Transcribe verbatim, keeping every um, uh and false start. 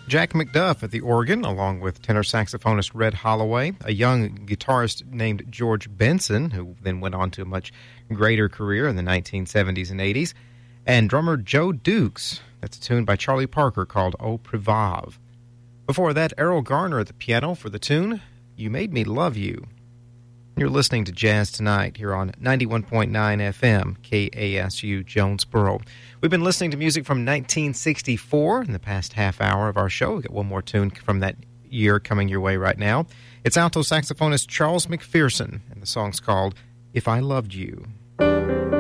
Jack McDuff at the organ, along with tenor saxophonist Red Holloway, a young guitarist named George Benson, who then went on to a much greater career in the nineteen seventies and eighties, and drummer Joe Dukes. That's a tune by Charlie Parker called Au Privave. Before that, Errol Garner at the piano for the tune You Made Me Love You. You're listening to Jazz Tonight here on ninety-one point nine F M, K A S U Jonesboro. We've been listening to music from nineteen sixty-four in the past half hour of our show. We've got one more tune from that year coming your way right now. It's alto saxophonist Charles McPherson, and the song's called If I Loved You.